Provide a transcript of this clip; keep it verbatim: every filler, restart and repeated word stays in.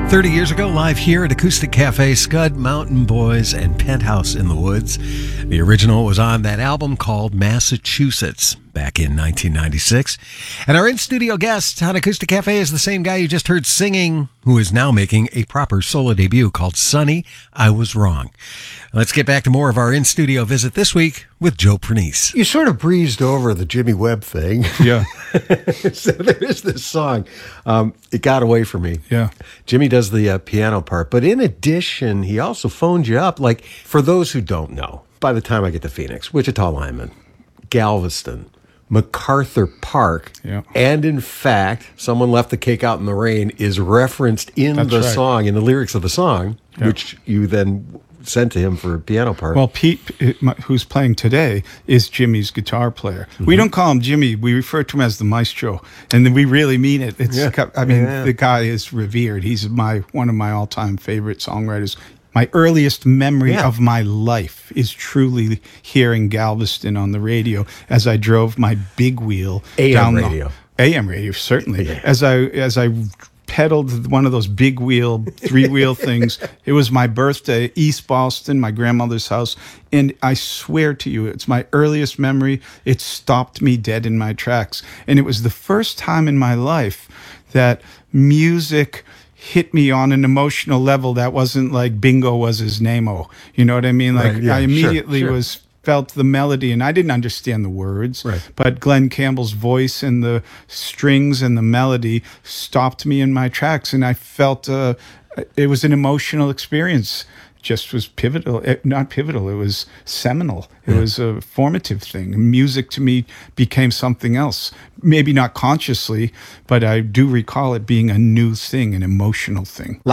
thirty years ago, live here at Acoustic Cafe, Scud, Mountain Boys, and Penthouse in the Woods. The original was on that album called Massachusetts back in nineteen ninety-six. And our in-studio guest on Acoustic Cafe is the same guy you just heard singing, who is now making a proper solo debut called Sonny, I Was Wrong. Let's get back to more of our in-studio visit this week with Joe Pernice. You sort of breezed over the Jimmy Webb thing. Yeah. So there is this song. Um, it got away from me. Yeah. Jimmy does the uh, piano part. But in addition, he also phoned you up. Like, for those who don't know, by the time I get to Phoenix, Wichita Lineman, Galveston, MacArthur Park, yeah. and in fact, Someone Left the Cake Out in the Rain is referenced in That's the right. song, in the lyrics of the song, Yeah. which you then sent to him for a piano part. Well, Pete, who's playing today, is Jimmy's guitar player. Mm-hmm. We don't call him Jimmy. We refer to him as the maestro, and we really mean it. It's, yeah. I mean, yeah. the guy is revered. He's my one of my all-time favorite songwriters. My earliest memory yeah. of my life is truly hearing Galveston on the radio as I drove my big wheel A M down radio. the A M radio, certainly. Yeah. As I as I pedaled one of those big wheel, three wheel things. It was my birthday, East Boston, my grandmother's house. And I swear to you, it's my earliest memory. It stopped me dead in my tracks. And it was the first time in my life that music hit me on an emotional level that wasn't like Bingo was his name-o. You know what I mean? Like, right, yeah, I immediately sure, sure. was felt the melody, and I didn't understand the words, right. but Glenn Campbell's voice and the strings and the melody stopped me in my tracks, and I felt uh, it was an emotional experience. Just was pivotal, not pivotal, it was seminal. It yeah. was a formative thing. Music to me became something else. Maybe not consciously, but I do recall it being a new thing, an emotional thing.